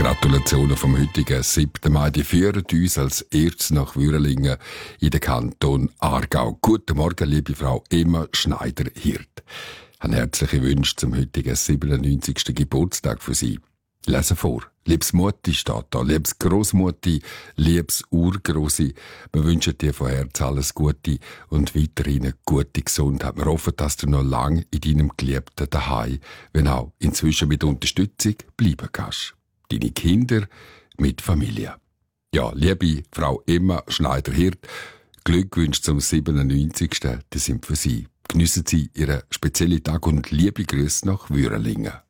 Gratulationen vom heutigen 7. Mai. Die führen uns als erstes nach Würelingen in den Kanton Aargau. Guten Morgen, liebe Frau Emma Schneider-Hirt. Ein herzliche Wünsche zum heutigen 97. Geburtstag für Sie. Lesen vor. Liebes Mutti steht da, liebes Grossmutti, liebes Urgrossi. Wir wünschen dir von Herzen alles Gute und weiterhin eine gute Gesundheit. Wir hoffen, dass du noch lange in deinem geliebten Zuhause, wenn auch inzwischen mit Unterstützung, bleiben kannst. Deine Kinder mit Familie. Ja, liebe Frau Emma Schneider-Hirt, Glückwünsche zum 97. Die sind für Sie. Geniessen Sie Ihren speziellen Tag und liebe Grüße nach Würelingen.